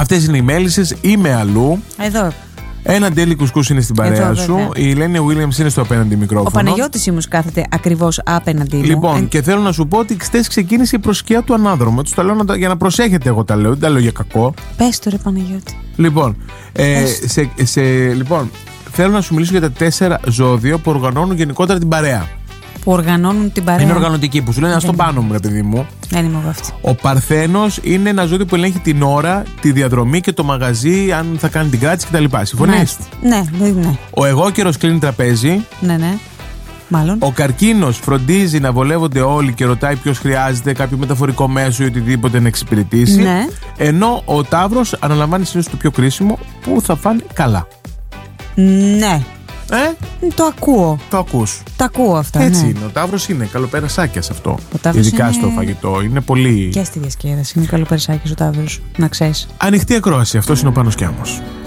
Αυτές είναι οι μέλισσες. Είμαι αλλού. Εδώ. Ένα Ντέλι Κουσκούς είναι στην παρέα σου. Η Ελένη Williams είναι στο απέναντι μικρόφωνο. Ο Παναγιώτης όμως κάθεται ακριβώς απέναντί μου. Λοιπόν, και θέλω να σου πω ότι χτες ξεκίνησε η προσκεία του ανάδρομου. Τους τα λέω για να προσέχετε, εγώ τα λέω. Δεν τα λέω για κακό. Πες το, ρε Παναγιώτη. Λοιπόν, λοιπόν, θέλω να σου μιλήσω για τα 4 ζώδια που οργανώνουν γενικότερα την παρέα. Που οργανώνουν την παρέα. Είναι οργανωτικοί, που σου λένε: ας το πάνω μου, ρε παιδί μου. Δεν είμαι εγώ αυτή. Ο Παρθένος είναι ένα ζώδιο που ελέγχει την ώρα, τη διαδρομή και το μαγαζί, αν θα κάνει την κράτηση κτλ. Συμφωνείς? Ναι. Ο Εγώκερος κλείνει τραπέζι. Ναι. Μάλλον. Ο Καρκίνος φροντίζει να βολεύονται όλοι και ρωτάει ποιος χρειάζεται κάποιο μεταφορικό μέσο ή οτιδήποτε να εξυπηρετήσει. Ναι. Ενώ ο Ταύρος αναλαμβάνει συνήθως το πιο κρίσιμο, που θα φάνε καλά. Ναι. Το ακούω. Το ακούς. Τα ακούω αυτά. Έτσι ναι. είναι. Ο Ταύρος είναι καλοπερασάκια σε αυτό. Ο Ταύρος ειδικά είναι... στο φαγητό. Είναι πολύ. Και στη διασκέδαση. Είναι καλοπερασάκης ο Ταύρος. Να ξέρεις. Ανοιχτή ακρόαση. Αυτός είναι ο Πάνος Κιάμος.